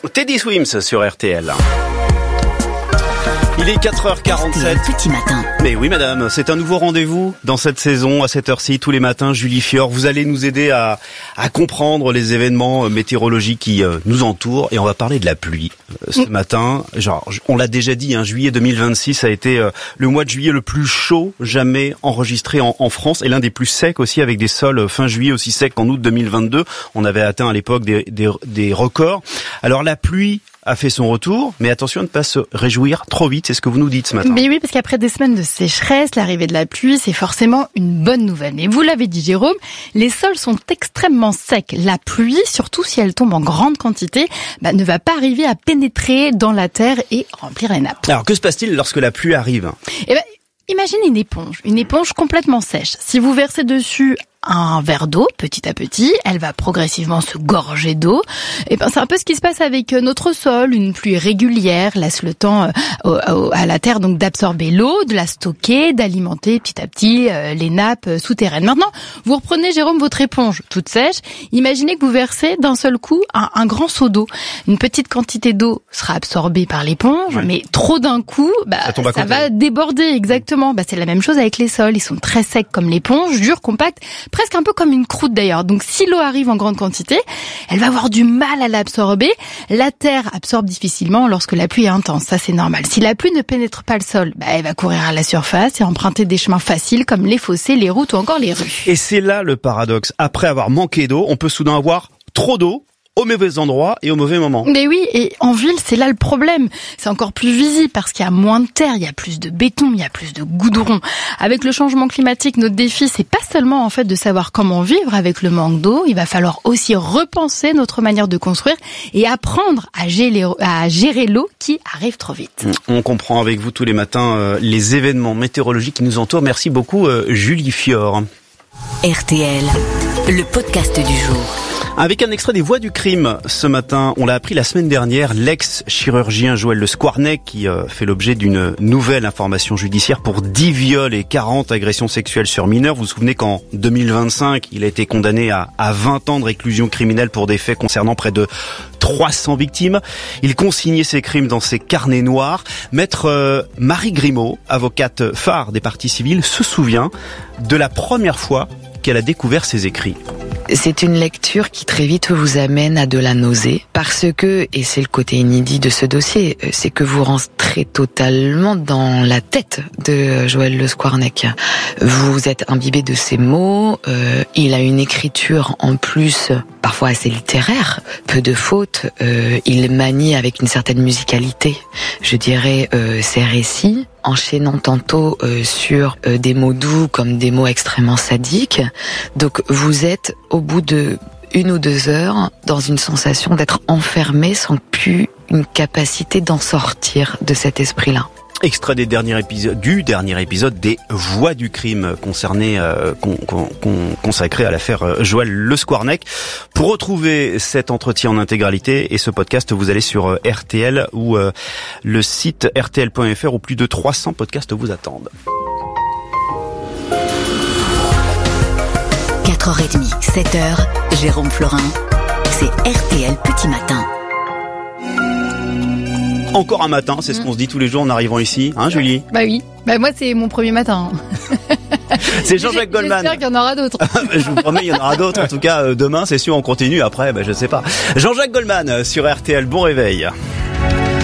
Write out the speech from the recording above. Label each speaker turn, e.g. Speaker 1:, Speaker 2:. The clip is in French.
Speaker 1: Teddy Swims sur RTL. Il est 4h47.
Speaker 2: Petit matin.
Speaker 1: Mais oui madame, c'est un nouveau rendez-vous dans cette saison à cette heure-ci tous les matins. Julie Fior, vous allez nous aider à comprendre les événements météorologiques qui nous entourent et on va parler de la pluie ce matin. Genre, on l'a déjà dit, juillet 2026 a été le mois de juillet le plus chaud jamais enregistré en France et l'un des plus secs aussi, avec des sols fin juillet aussi secs qu'en août 2022. On avait atteint à l'époque des records. Alors la pluie a fait son retour, mais attention à ne pas se réjouir trop vite, c'est ce que vous nous dites ce matin.
Speaker 2: Mais oui, parce qu'après des semaines de sécheresse, l'arrivée de la pluie, c'est forcément une bonne nouvelle. Mais vous l'avez dit Jérôme, les sols sont extrêmement secs. La pluie, surtout si elle tombe en grande quantité, ne va pas arriver à pénétrer dans la terre et remplir les nappes.
Speaker 1: Alors que se passe-t-il lorsque la pluie arrive ?
Speaker 2: Imaginez une éponge complètement sèche. Si vous versez dessus un verre d'eau, petit à petit, elle va progressivement se gorger d'eau. Et c'est un peu ce qui se passe avec notre sol. Une pluie régulière laisse le temps à la terre donc d'absorber l'eau, de la stocker, d'alimenter petit à petit les nappes souterraines. Maintenant, vous reprenez Jérôme votre éponge toute sèche. Imaginez que vous versez d'un seul coup un grand seau d'eau. Une petite quantité d'eau sera absorbée par l'éponge, mais trop d'un coup, ça va déborder exactement. C'est la même chose avec les sols. Ils sont très secs comme l'éponge, durs, compacts, presque un peu comme une croûte d'ailleurs. Donc si l'eau arrive en grande quantité, elle va avoir du mal à l'absorber. La terre absorbe difficilement lorsque la pluie est intense, ça c'est normal. Si la pluie ne pénètre pas le sol, elle va courir à la surface et emprunter des chemins faciles comme les fossés, les routes ou encore les rues.
Speaker 1: Et c'est là le paradoxe. Après avoir manqué d'eau, on peut soudain avoir trop d'eau au mauvais endroit et au mauvais moment.
Speaker 2: Mais oui, et en ville, c'est là le problème. C'est encore plus visible parce qu'il y a moins de terre, il y a plus de béton, il y a plus de goudron. Avec le changement climatique, notre défi, c'est pas seulement en fait de savoir comment vivre avec le manque d'eau, il va falloir aussi repenser notre manière de construire et apprendre à gérer l'eau qui arrive trop vite.
Speaker 1: On comprend avec vous tous les matins les événements météorologiques qui nous entourent. Merci beaucoup Julie Fior.
Speaker 2: RTL, le podcast du jour.
Speaker 1: Avec un extrait des Voix du crime ce matin, on l'a appris la semaine dernière, l'ex-chirurgien Joël Le Squarnec qui fait l'objet d'une nouvelle information judiciaire pour 10 viols et 40 agressions sexuelles sur mineurs. Vous vous souvenez qu'en 2025, il a été condamné à 20 ans de réclusion criminelle pour des faits concernant près de 300 victimes. Il consignait ses crimes dans ses carnets noirs. Maître Marie Grimaud, avocate phare des parties civiles, se souvient de la première fois qu'elle a découvert ses écrits.
Speaker 3: C'est une lecture qui très vite vous amène à de la nausée parce que, et c'est le côté inédit de ce dossier, c'est que vous rentrez totalement dans la tête de Joël Le Squarnec. Vous êtes imbibé de ses mots, il a une écriture en plus parfois assez littéraire, peu de fautes, il manie avec une certaine musicalité, je dirais, ses récits, enchaînant tantôt sur des mots doux comme des mots extrêmement sadiques. Donc vous êtes au bout de 1 ou 2 heures dans une sensation d'être enfermé sans plus une capacité d'en sortir de cet esprit-là.
Speaker 1: Extrait du dernier épisode des Voix du crime consacré à l'affaire Joël Le Squarnec. Pour retrouver cet entretien en intégralité et ce podcast, vous allez sur RTL ou le site rtl.fr où plus de 300 podcasts vous attendent.
Speaker 2: 4h30, 7h, Jérôme Florin, c'est RTL Petit Matin.
Speaker 1: Encore un matin, c'est ce qu'on se dit tous les jours en arrivant ici, Julie ?
Speaker 2: Oui, moi c'est mon premier matin.
Speaker 1: C'est Jean-Jacques Goldman.
Speaker 2: J'espère qu'il y en aura d'autres.
Speaker 1: Je vous promets, il y en aura d'autres. En tout cas, demain, c'est sûr, on continue. Après, je sais pas. Jean-Jacques Goldman sur RTL, bon réveil.